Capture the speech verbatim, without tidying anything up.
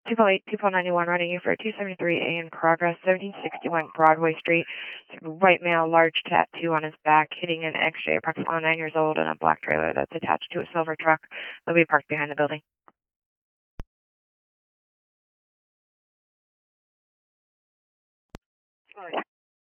two four eight, two four nine one, running you for two seventy-three A in progress, seventeen sixty-one Broadway Street. White male, large tattoo on his back, hitting an X-Ray, approximately nine years old, in a black trailer that's attached to a silver truck. They'll be parked behind the building.